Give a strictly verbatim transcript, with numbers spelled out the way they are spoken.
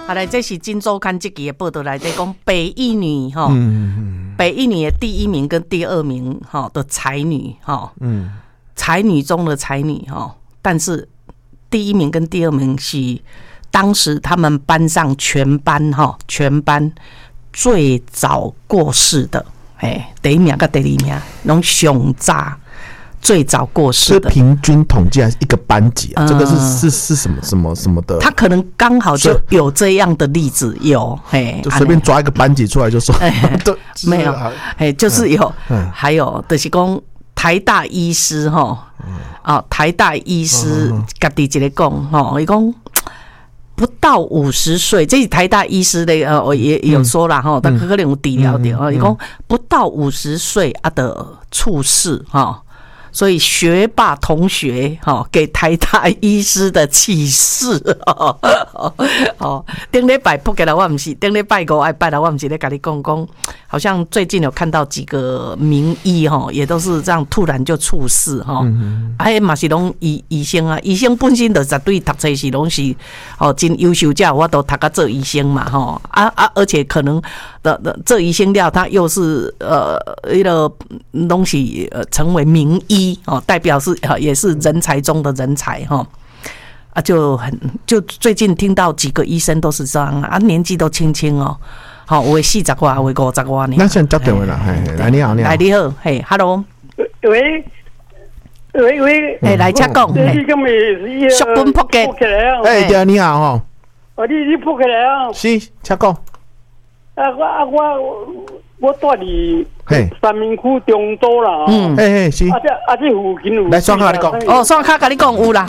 啊，来，这是《金周刊》这期的报道来，在讲北一女哈，嗯、北一女的第一名跟第二名哈的才女哈，嗯，才女中的才女哈，但是第一名跟第二名是当时他们班上全班哈，全班最早过世的，哎，第一名跟第二名拢上早。最早过世的， 是平均统计还是一个班级啊？嗯、这个是是是什么什么什么的？ 他可能刚好就有这样的例子，有嘿， 就随便抓一个班级出来就说， 对，没有，嘿，就是有，嗯、还有就是讲台大医师哈，啊，台大医师家己一个讲哈，伊讲不到五十岁，这是台大医师的呃，我也有说了哈，他可能有治疗的哦，伊讲不到五十岁啊的猝逝哈。所以学霸同学哈，给台大医师的启示哦哦，顶礼拜不给了我不是，顶礼拜五爱拜了我不是在跟你讲讲，好像最近有看到几个名医哈，也都是这样突然就猝死哈，哎嘛是拢医医生啊，医生本身就绝对读册是拢是哦真优秀者，我都读到做医生嘛哈啊啊，而且可能的的做医生了，他又是呃一个东西呃成为名医。哦，代表是也是人才中的人才哈啊，就很就最近听到几个医生都是这样啊，年纪都轻轻哦，好，我四十外，我五十外呢。 那先接电话啦，来你好，你好， 来你好，嘿 ，hello， 喂喂喂， 哎，来请讲， 小本扑街， 哎，对，你好哈， 哦，你你扑起来啊？ 是，请讲。 啊，我啊我。我住伫三民区中州啦， 嗯， 嘿嘿是， 啊这啊这附近有， 来双卡你讲， 哦，双卡甲你讲有啦，